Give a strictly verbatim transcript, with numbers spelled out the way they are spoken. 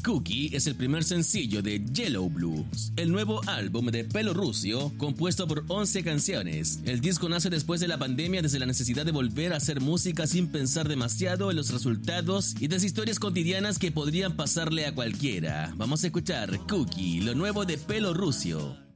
Cookie es el primer sencillo de Yellow Blues, el nuevo álbum de Pelo Russio, compuesto por once canciones. El disco nace después de la pandemia, desde la necesidad de volver a hacer música sin pensar demasiado en los resultados y las historias cotidianas que podrían pasarle a cualquiera. Vamos a escuchar Cookie, lo nuevo de Pelo Russio.